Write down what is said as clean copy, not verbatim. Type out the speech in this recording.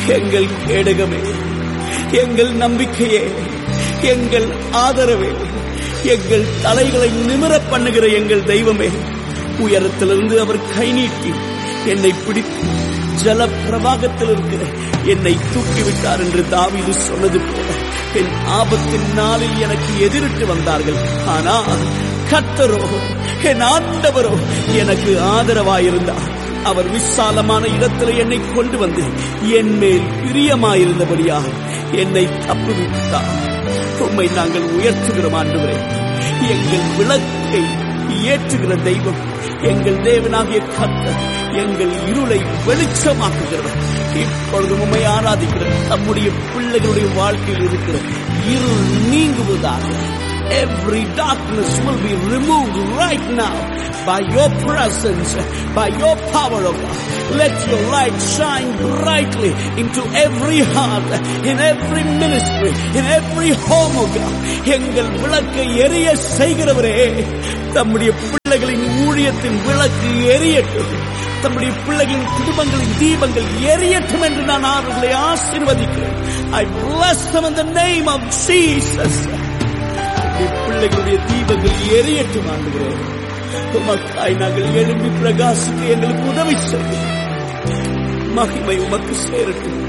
எங்கள் கேடகமே, எங்கள் நம்பிக்கையே, எங்கள் ஆதரவே, எங்கள் தலைகளை நிமிரப் பண்ணுகிற எங்கள் தெய்வமே, உயரத்திலிருந்து அவர் கை நீட்டி என்னை பிடித்து ஜல பிரவாகத்தில் இருக்கிற என்னை தூக்கிவிட்டார் என்று தாவீது சொன்னது போல, என் ஆபத்தின் நாளில் எனக்கு எதிரிட்டு வந்தார்கள், ஆனால் கர்த்தரோ என் ஆண்டவரோ எனக்கு ஆதரவாயிருந்தார். அவர் விசாலமான இடத்தில் என்னை கொண்டு வந்து என் மேல் பிரியமாயிருந்தபடியாக என்னை தப்புவித்தார். உம்மை நாங்கள் உயர்த்துகிறோம் ஆண்டவரே. எங்கள் விளக்கை ஏற்றுகிற தெய்வம், எங்கள் தேவனாகிய கர்த்தர் எங்கள் இருளை வெளிச்சமாக்குகிறவர். இப்பொழுது உம்மை ஆராதிக்கிறது நம்முடைய பிள்ளைகளுடைய வாழ்க்கையில் இருக்கிற இருள் நீங்குவதாக. Every darkness will be removed right now by your presence, by your power, O God. Let your light shine brightly into every heart, in every ministry, in every home, O God. எங்கள் விளக்கை எரிய செய்கிறவரே, நம்முடைய பிள்ளைகளின் ஊழியத்தின் விளக்கு எரியட்டும், நம்முடைய பிள்ளைகளின் குடும்பங்களின் தீபங்கள் எரியட்டும் என்று நான் அவர்களை ஆசீர்வதிக்கிறேன். I bless them in the name of Jesus. பிள்ளைகளுடைய தீபங்கள் எரியட்டும் ஆண்டுகிறோம். உமக்காய் நாங்கள் எழும்பி பிரகாசிக்க எங்களுக்கு உதவி செய்யும். மகிமை உமக்கு சேரட்டும்.